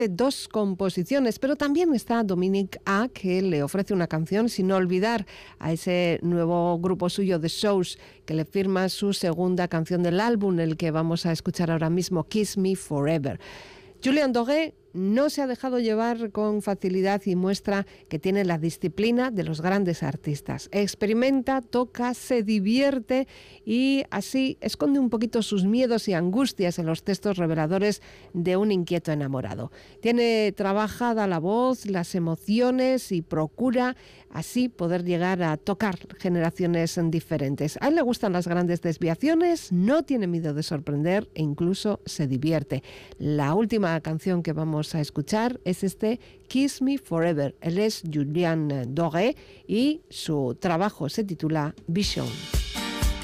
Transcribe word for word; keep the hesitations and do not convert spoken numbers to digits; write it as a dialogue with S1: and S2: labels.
S1: dos composiciones, pero también está Dominic A, que le ofrece una canción sin olvidar a ese nuevo grupo suyo The Shows, que le firma su segunda canción del álbum, el que vamos a escuchar ahora mismo, Kiss Me Forever. Julien Doré no se ha dejado llevar con facilidad y muestra que tiene la disciplina de los grandes artistas. Experimenta, toca, se divierte y así esconde un poquito sus miedos y angustias en los textos reveladores de un inquieto enamorado. Tiene trabajada la voz, las emociones y procura así poder llegar a tocar generaciones diferentes. A él le gustan las grandes desviaciones, no tiene miedo de sorprender e incluso se divierte. La última canción que vamos a escuchar es este Kiss Me Forever. Él es Julien Doré y su trabajo se titula Vision.